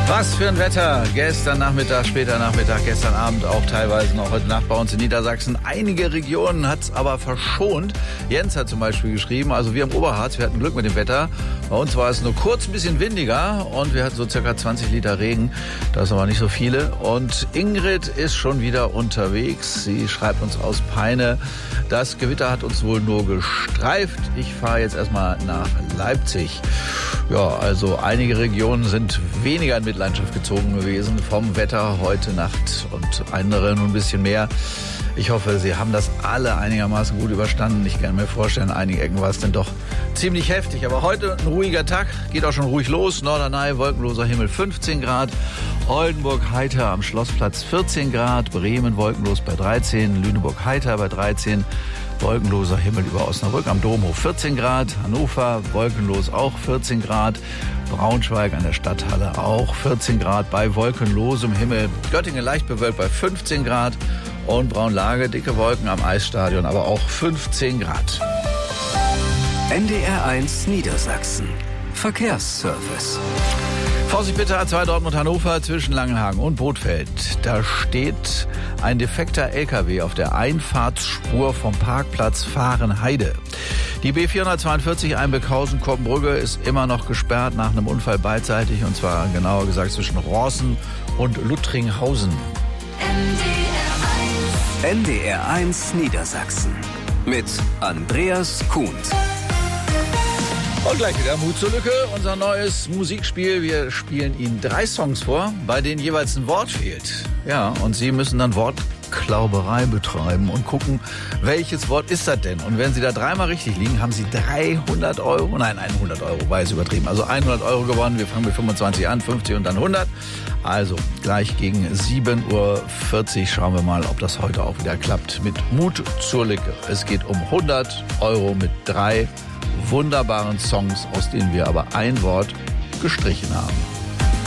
Was für ein Wetter. Gestern Nachmittag, später Nachmittag, gestern Abend, auch teilweise noch heute Nacht bei uns in Niedersachsen. Einige Regionen hat es aber verschont. Jens hat zum Beispiel geschrieben, also wir im Oberharz, wir hatten Glück mit dem Wetter. Bei uns war es nur kurz ein bisschen windiger und wir hatten so circa 20 Liter Regen. Das sind aber nicht so viele. Und Ingrid ist schon wieder unterwegs. Sie schreibt uns aus Peine, das Gewitter hat uns wohl nur gestreift. Ich fahre jetzt erstmal nach Leipzig. Ja, also einige Regionen sind weniger in Mitleidenschaft gezogen gewesen vom Wetter heute Nacht und andere nur ein bisschen mehr. Ich hoffe, Sie haben das alle einigermaßen gut überstanden. Ich kann mir vorstellen, in einigen Ecken war es dann doch ziemlich heftig. Aber heute ein ruhiger Tag, geht auch schon ruhig los. Norderney, wolkenloser Himmel 15 Grad. Oldenburg heiter am Schlossplatz 14 Grad. Bremen wolkenlos bei 13. Lüneburg heiter bei 13. Wolkenloser Himmel über Osnabrück am Domhof 14 Grad. Hannover wolkenlos auch 14 Grad. Braunschweig an der Stadthalle auch 14 Grad bei wolkenlosem Himmel. Göttingen leicht bewölkt bei 15 Grad. Und Braunlage, dicke Wolken am Eisstadion, aber auch 15 Grad. NDR1 Niedersachsen. Verkehrsservice. Vorsicht bitte, A2 Dortmund-Hannover zwischen Langenhagen und Bothfeld. Da steht ein defekter LKW auf der Einfahrtsspur vom Parkplatz Fahrenheide. Die B442 Einbeckhausen-Koppenbrücke ist immer noch gesperrt nach einem Unfall beidseitig, und zwar genauer gesagt zwischen Rorßen und Luttringhausen. NDR1 Niedersachsen mit Andreas Kuhn. Und gleich wieder Mut zur Lücke, unser neues Musikspiel. Wir spielen Ihnen 3 Songs vor, bei denen jeweils ein Wort fehlt. Ja, und Sie müssen dann Wortklauberei betreiben und gucken, welches Wort ist das denn? Und wenn Sie da 3-mal richtig liegen, haben Sie 300 Euro. Nein, 100 Euro, war jetzt übertrieben. Also 100 Euro gewonnen. Wir fangen mit 25 an, 50 und dann 100. Also gleich gegen 7:40 Uhr schauen wir mal, ob das heute auch wieder klappt mit Mut zur Lücke. Es geht um 100 Euro mit 3 wunderbaren Songs, aus denen wir aber ein Wort gestrichen haben.